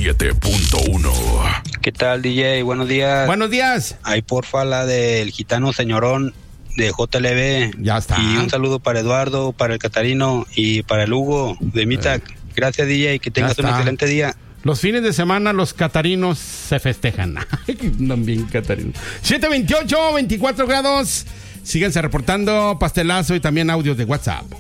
97.1. ¿Qué tal, DJ? Buenos días. Buenos días. Ahí porfa la del gitano señorón de JLB. Ya está. Y un saludo para Eduardo, para el Catarino y para el Hugo de Mitac. Gracias, DJ, que tengas un excelente día. Los fines de semana los catarinos se festejan. También catarinos. 7:28, 24 grados. Síganse reportando pastelazo y también audios de WhatsApp.